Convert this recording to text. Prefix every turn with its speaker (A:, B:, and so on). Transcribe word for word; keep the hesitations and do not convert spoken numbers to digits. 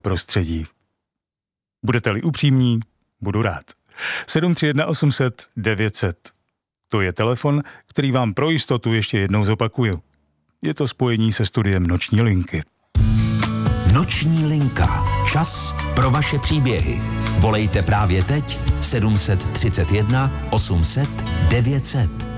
A: prostředí. Budete-li upřímní, budu rád. sedm tři jedna osm set devět set. To je telefon, který vám pro jistotu ještě jednou zopakuju. Je to spojení se studiem Noční linky.
B: Noční linka. Čas pro vaše příběhy. Volejte právě teď sedm tři jedna osm set devět set.